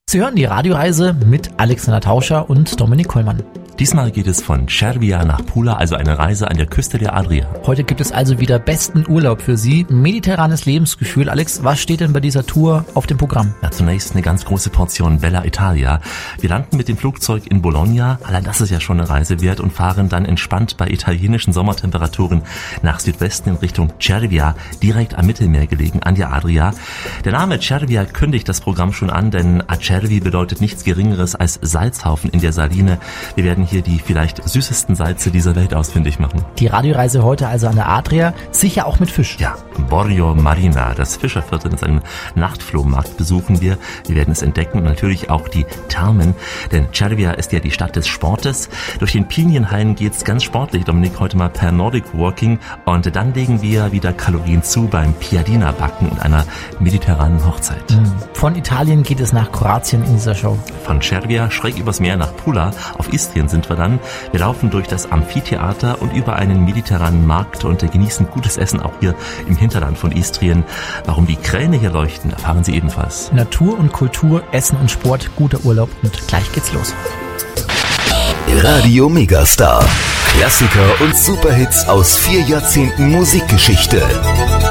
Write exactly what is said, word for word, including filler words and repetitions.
Sie hören die Radioreise mit Alexander Tauscher und Dominik Kollmann. Diesmal geht es von Cervia nach Pula, also eine Reise an der Küste der Adria. Heute gibt es also wieder besten Urlaub für Sie. Mediterranes Lebensgefühl. Alex, was steht denn bei dieser Tour auf dem Programm? Ja, zunächst eine ganz große Portion Bella Italia. Wir landen mit dem Flugzeug in Bologna, allein das ist ja schon eine Reise wert, und fahren dann entspannt bei italienischen Sommertemperaturen nach Südwesten in Richtung Cervia, direkt am Mittelmeer gelegen, an der Adria. Der Name Cervia kündigt das Programm schon an, denn Acervi bedeutet nichts Geringeres als Salzhaufen in der Saline. Wir werden hier die vielleicht süßesten Salze dieser Welt ausfindig machen. Die Radioreise heute also an der Adria, sicher auch mit Fisch. Ja, Borgo Marina, das Fischerviertel mit seinem Nachtflohmarkt besuchen wir. Wir werden es entdecken und natürlich auch die Thermen, denn Cervia ist ja die Stadt des Sportes. Durch den Pinienhain geht's ganz sportlich, Dominik, heute mal per Nordic Walking, und dann legen wir wieder Kalorien zu beim Piadina-Backen und einer mediterranen Hochzeit. Von Italien geht es nach Kroatien in dieser Show. Von Cervia schräg übers Meer nach Pula, auf Istrien sind wir dann. Wir laufen durch das Amphitheater und über einen mediterranen Markt und genießen gutes Essen auch hier im Hinterland von Istrien. Warum die Kräne hier leuchten, erfahren Sie ebenfalls. Natur und Kultur, Essen und Sport, guter Urlaub, und gleich geht's los. Radio Megastar. Klassiker und Superhits aus vier Jahrzehnten Musikgeschichte.